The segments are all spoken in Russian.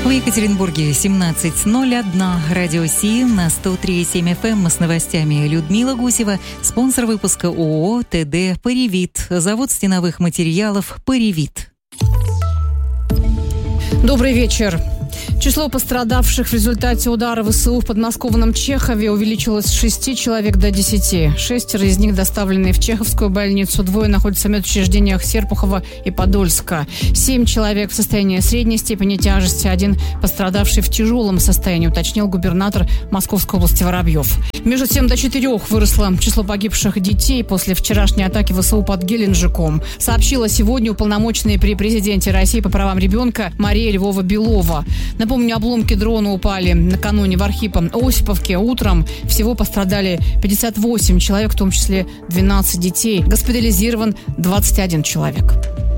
В Екатеринбурге 17:01. Радио Си на 103,7 FM с новостями. Людмила Гусева, спонсор выпуска ООО ТД «Паривит», завод стеновых материалов «Паривит». Добрый вечер. Число пострадавших в результате удара ВСУ в подмосковном Чехове увеличилось с 6 человек до 10. 6 из них доставлены в Чеховскую больницу, 2 находятся в медучреждениях Серпухова и Подольска. 7 человек в состоянии средней степени тяжести, 1 пострадавший в тяжелом состоянии, уточнил губернатор Московской области Воробьев. Между тем, до 4 выросло число погибших детей после вчерашней атаки ВСУ под Геленджиком, сообщила сегодня уполномоченная при президенте России по правам ребенка Мария Львова-Белова. Напомню, обломки дрона упали накануне в Архипо-Осиповке. Утром всего пострадали 58 человек, в том числе 12 детей. Госпитализирован 21 человек.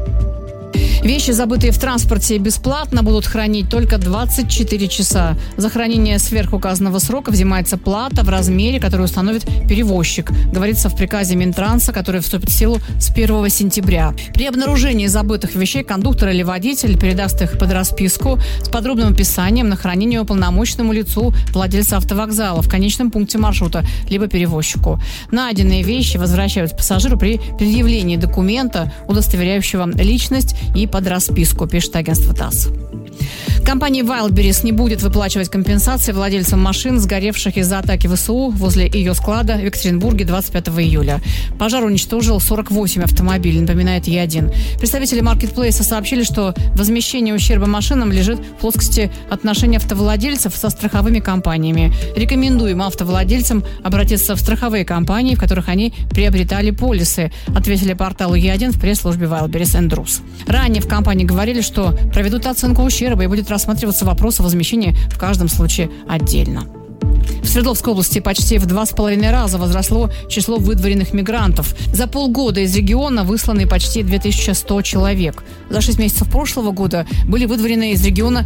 Вещи, забытые в транспорте, бесплатно будут хранить только 24 часа. За хранение сверхуказанного срока взимается плата в размере, который установит перевозчик, говорится в приказе Минтранса, который вступит в силу с 1 сентября. При обнаружении забытых вещей кондуктор или водитель передаст их под расписку с подробным описанием на хранение уполномоченному лицу владельца автовокзала в конечном пункте маршрута, либо перевозчику. Найденные вещи возвращают пассажиру при предъявлении документа, удостоверяющего личность, и под расписку, пишет агентство ТАСС. Компания Wildberries не будет выплачивать компенсации владельцам машин, сгоревших из-за атаки ВСУ возле ее склада в Екатеринбурге 25 июля. Пожар уничтожил 48 автомобилей, напоминает Е1. Представители маркетплейса сообщили, что возмещение ущерба машинам лежит в плоскости отношений автовладельцев со страховыми компаниями. Рекомендуем автовладельцам обратиться в страховые компании, в которых они приобретали полисы, ответили порталу Е1 в пресс-службе Wildberries & Druss. Ранее в компании говорили, что проведут оценку ущерба и будет рассматриваться вопрос о возмещении в каждом случае отдельно. В Свердловской области почти в 2,5 раза возросло число выдворенных мигрантов. За полгода из региона высланы почти 2100 человек. За 6 месяцев прошлого года были выдворены из региона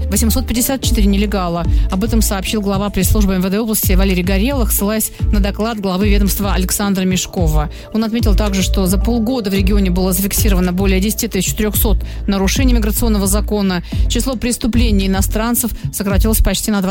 854 нелегала. Об этом сообщил глава пресс-службы МВД области Валерий Горелых, ссылаясь на доклад главы ведомства Александра Мешкова. Он отметил также, что за полгода в регионе было зафиксировано более 10 400 нарушений миграционного закона. Число преступлений иностранцев сократилось почти на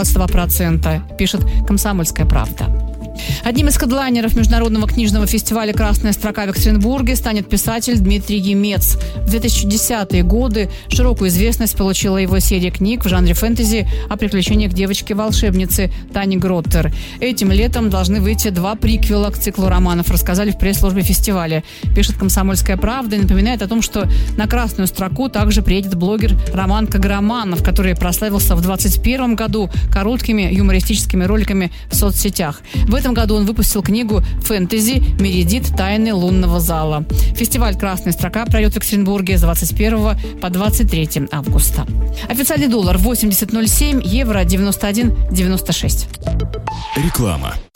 22%, пишет «Комсомольская правда». Одним из хедлайнеров международного книжного фестиваля «Красная строка» в Екатеринбурге станет писатель Дмитрий Емец. В 2010-е годы широкую известность получила его серия книг в жанре фэнтези о приключениях девочки-волшебницы Тани Гроттер. Этим летом должны выйти 2 приквела к циклу романов, рассказали в пресс-службе фестиваля. Пишет «Комсомольская правда» и напоминает о том, что на «Красную строку» также приедет блогер Роман Каграманов, который прославился в 2021 году короткими юмористическими роликами в соцсетях. В этом году он выпустил книгу «Фэнтези. Мередит. Тайны лунного зала». Фестиваль «Красная строка» пройдет в Екатеринбурге с 21 по 23 августа. Официальный доллар 80.07, евро 91.96. Реклама.